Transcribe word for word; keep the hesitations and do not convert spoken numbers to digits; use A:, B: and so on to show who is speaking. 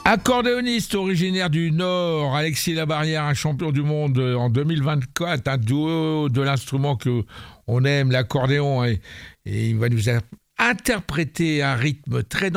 A: Accordéoniste originaire du Nord, Alexis Labarrière, un champion du monde en deux mille vingt-quatre, un duo de l'instrument que on aime, l'accordéon, et, et il va nous interpréter un rythme très